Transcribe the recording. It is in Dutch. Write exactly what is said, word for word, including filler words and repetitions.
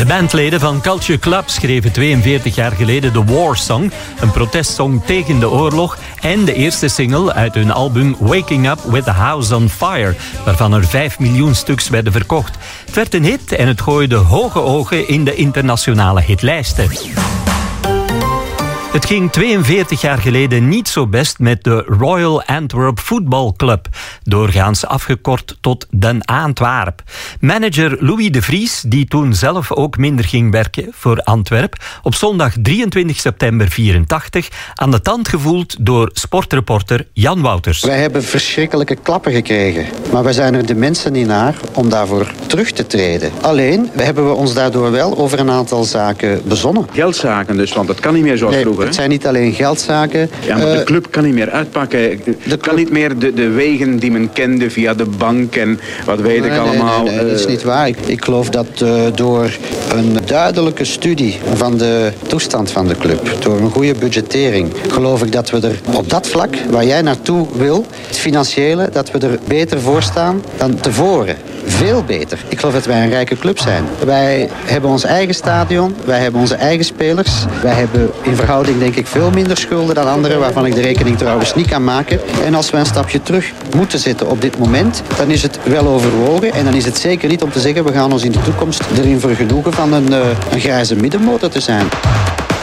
De bandleden van Culture Club schreven tweeënveertig jaar geleden The War Song, een protestsong tegen de oorlog en de eerste single uit hun album Waking Up with the House on Fire, waarvan er vijf miljoen stuks werden verkocht. Het werd een hit en het gooide hoge ogen in de internationale hitlijsten. Het ging tweeënveertig jaar geleden niet zo best met de Royal Antwerp Football Club, doorgaans afgekort tot Den Antwerp. Manager Louis de Vries, die toen zelf ook minder ging werken voor Antwerp, op zondag drieëntwintig september vierentachtig aan de tand gevoeld door sportreporter Jan Wouters. Wij hebben verschrikkelijke klappen gekregen, maar wij zijn er de mensen niet naar om daarvoor terug te treden. Alleen, we hebben we ons daardoor wel over een aantal zaken bezonnen. Geldzaken dus, want dat kan niet meer zoals nee, vroeger. Het zijn niet alleen geldzaken. Ja, maar uh, de club kan niet meer uitpakken. De kan club... niet meer de, de wegen die men kende via de bank en wat weet nee, ik allemaal. Nee, nee, nee, dat is niet waar. Ik, ik geloof dat uh, door een duidelijke studie van de toestand van de club, door een goede budgettering, geloof ik dat we er op dat vlak waar jij naartoe wil, het financiële, dat we er beter voor staan dan tevoren. Veel beter. Ik geloof dat wij een rijke club zijn. Wij hebben ons eigen stadion, wij hebben onze eigen spelers. Wij hebben in verhouding denk ik veel minder schulden dan anderen, waarvan ik de rekening trouwens niet kan maken. En als we een stapje terug moeten zetten op dit moment, dan is het wel overwogen. En dan is het zeker niet om te zeggen, we gaan ons in de toekomst erin vergenoegen van een, uh, een grijze middenmotor te zijn.